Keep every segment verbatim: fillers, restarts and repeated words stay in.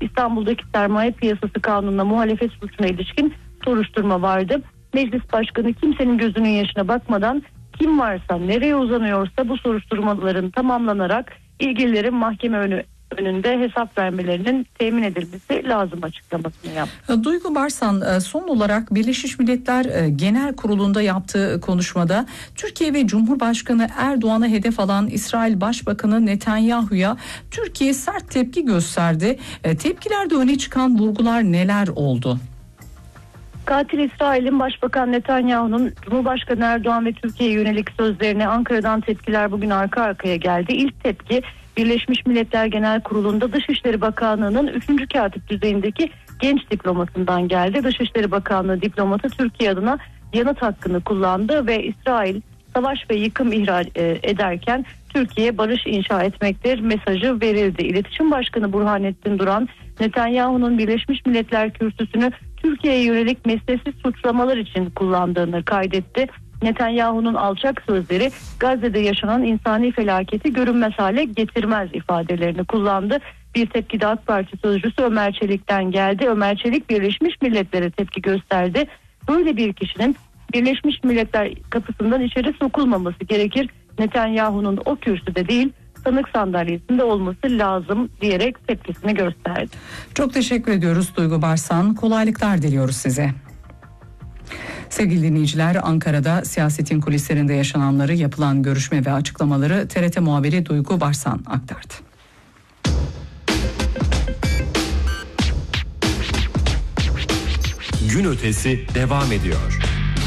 İstanbul'daki sermaye piyasası kanununa muhalefet suçuna ilişkin soruşturma vardı. Meclis Başkanı kimsenin gözünün yaşına bakmadan kim varsa nereye uzanıyorsa bu soruşturmaların tamamlanarak ilgililerin mahkeme önü önünde hesap vermelerinin temin edilmesi lazım açıklamasını yaptı. Duygu Barsan son olarak Birleşmiş Milletler Genel Kurulu'nda yaptığı konuşmada Türkiye ve Cumhurbaşkanı Erdoğan'ı hedef alan İsrail Başbakanı Netanyahu'ya Türkiye sert tepki gösterdi. Tepkilerde öne çıkan vurgular neler oldu? Katil İsrail'in Başbakan Netanyahu'nun Cumhurbaşkanı Erdoğan ve Türkiye'ye yönelik sözlerine Ankara'dan tepkiler bugün arka arkaya geldi. İlk tepki Birleşmiş Milletler Genel Kurulu'nda Dışişleri Bakanlığı'nın üçüncü katip düzeyindeki genç diplomatından geldi. Dışişleri Bakanlığı diplomatı Türkiye adına yanıt hakkını kullandı ve İsrail savaş ve yıkım ihraç ederken Türkiye barış inşa etmektir mesajı verildi. İletişim Başkanı Burhanettin Duran, Netanyahu'nun Birleşmiş Milletler kürsüsünü Türkiye'ye yönelik mesnetsiz suçlamalar için kullandığını kaydetti. Netanyahu'nun alçak sözleri Gazze'de yaşanan insani felaketi görünmez hale getirmez ifadelerini kullandı. Bir tepki de AK Parti sözcüsü Ömer Çelik'ten geldi. Ömer Çelik Birleşmiş Milletler'e tepki gösterdi. Böyle bir kişinin Birleşmiş Milletler kapısından içeri sokulmaması gerekir. Netanyahu'nun o kürsüde değil sanık sandalyesinde olması lazım diyerek tepkisini gösterdi. Çok teşekkür ediyoruz Duygu Barsan. Kolaylıklar diliyoruz size. Sevgili dinleyiciler, Ankara'da siyasetin kulislerinde yaşananları, yapılan görüşme ve açıklamaları T R T muhabiri Duygu Barsan aktardı. Gün ötesi devam ediyor.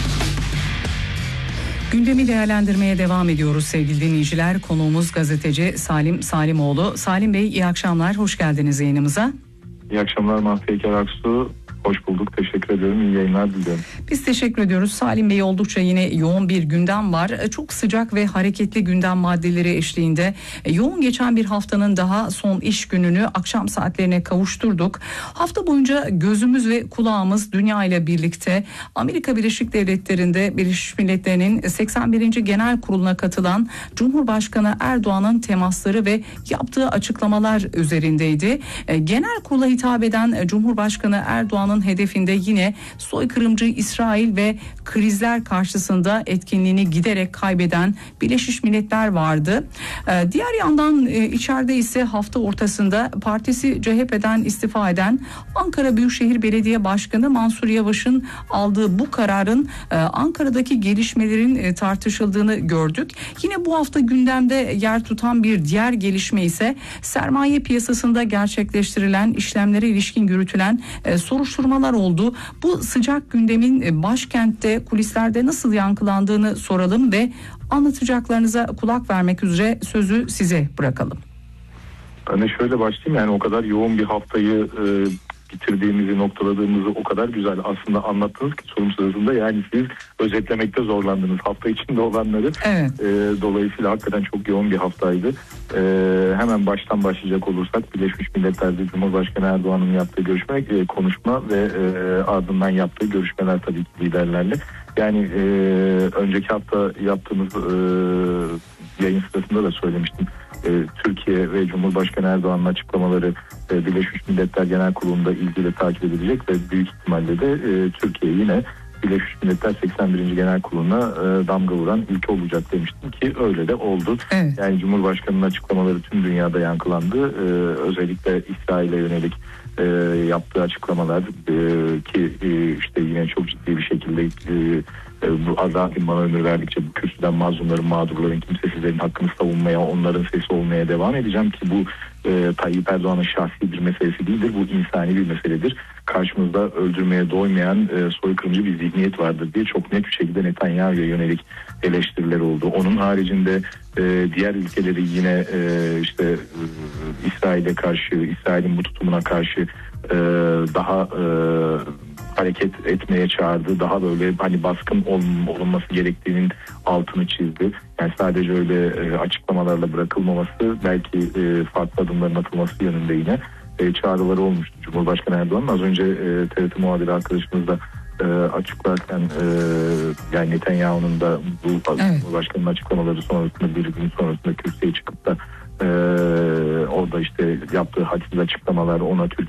Gündemi değerlendirmeye devam ediyoruz sevgili dinleyiciler. Konuğumuz gazeteci Salim Salimoğlu. Salim Bey, iyi akşamlar, hoş geldiniz yayınımıza. İyi akşamlar Mahpeyker Aksu. Hoş bulduk. Teşekkür ederim. İyi yayınlar diliyorum. Biz teşekkür ediyoruz. Salim Bey, oldukça yine yoğun bir gündem var. Çok sıcak ve hareketli gündem maddeleri eşliğinde yoğun geçen bir haftanın daha son iş gününü akşam saatlerine kavuşturduk. Hafta boyunca gözümüz ve kulağımız dünya ile birlikte Amerika Birleşik Devletleri'nde Birleşmiş Milletler'in seksen birinci Genel Kurulu'na katılan Cumhurbaşkanı Erdoğan'ın temasları ve yaptığı açıklamalar üzerindeydi. Genel Kurul'a hitap eden Cumhurbaşkanı Erdoğan hedefinde yine soykırımcı İsrail ve krizler karşısında etkinliğini giderek kaybeden Birleşmiş Milletler vardı. Ee, diğer yandan e, içeride ise hafta ortasında partisi C H P'den istifa eden Ankara Büyükşehir Belediye Başkanı Mansur Yavaş'ın aldığı bu kararın e, Ankara'daki gelişmelerin e, tartışıldığını gördük. Yine bu hafta gündemde yer tutan bir diğer gelişme ise sermaye piyasasında gerçekleştirilen işlemlere ilişkin yürütülen e, soruşturmalar oldu. Bu sıcak gündemin başkentte, kulislerde nasıl yankılandığını soralım ve anlatacaklarınıza kulak vermek üzere sözü size bırakalım. Ben de şöyle başlayayım, yani o kadar yoğun bir haftayı e, bitirdiğimizi, noktaladığımızı o kadar güzel aslında anlattınız ki sorum sırasında, yani siz özetlemekte zorlandınız hafta içinde olanları. Evet. E, dolayısıyla hakikaten çok yoğun bir haftaydı. E, hemen baştan başlayacak olursak Birleşmiş Milletler'de Cumhurbaşkanı Erdoğan'ın yaptığı görüşme, e, konuşma ve e, ardından yaptığı görüşmeler tabii ki liderlerle. Yani e, önceki hafta yaptığımız e, yayın sırasında da söylemiştim. E, Türkiye ve Cumhurbaşkanı Erdoğan'ın açıklamaları e, Birleşmiş Milletler Genel Kurulu'nda ilgili takip edilecek ve büyük ihtimalle de e, Türkiye yine Birleşmiş Milletler seksen birinci Genel Kurulu'na e, damga vuran ülke olacak demiştim ki öyle de oldu. Evet. Yani Cumhurbaşkanı'nın açıklamaları tüm dünyada yankılandı. E, özellikle İsrail'e yönelik e, yaptığı açıklamalar e, ki e, işte yine çok ciddi bir şekilde e, bu azadin bana ömür verdikçe bu kürsüden mazlumların, mağdurların, kimsesizlerin hakkını savunmaya, onların sesi olmaya devam edeceğim ki bu e, Tayyip Erdoğan'ın şahsi bir meselesi değildir. Bu insani bir meseledir. Karşımızda öldürmeye doymayan e, soykırımcı bir zihniyet vardır diye çok net bir şekilde Netanyahu'ya yönelik eleştiriler oldu. Onun haricinde e, diğer ülkeleri yine e, işte e, İsrail'e karşı, İsrail'in bu tutumuna karşı e, daha e, hareket etmeye çağırdı. Daha böyle hani baskın olunması gerektiğinin altını çizdi. Yani sadece öyle e, açıklamalarla bırakılmaması, belki e, farklı adımların atılması yönünde yine e, çağrıları olmuştu Cumhurbaşkanı Erdoğan'ın. Az önce e, T R T muhabiri arkadaşımız da e, açıklarken e, yani Netanyahu'nun da bu evet. Cumhurbaşkanı'nın açıklamaları sonrasında bir gün sonrasında kürsüye çıkıp da e, orada işte yaptığı hadsiz açıklamalar, ona Türkiye